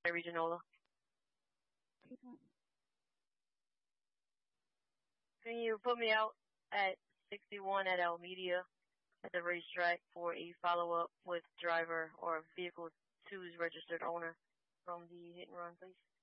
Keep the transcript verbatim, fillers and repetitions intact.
Regional. Can you put me out at sixty-one at Almedia at the racetrack for a follow-up with driver or vehicle two's registered owner from the hit and run, please?